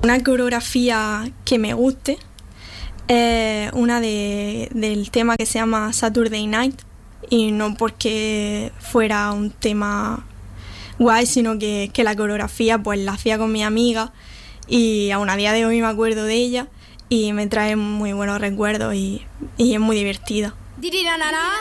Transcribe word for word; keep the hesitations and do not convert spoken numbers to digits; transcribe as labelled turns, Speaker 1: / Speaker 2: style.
Speaker 1: Una coreografía que me guste es una de, del tema que se llama Saturday Night, y no porque fuera un tema guay, sino que, que la coreografía pues la hacía con mi amiga y aún a día de hoy me acuerdo de ella y me trae muy buenos recuerdos y, y es muy divertida.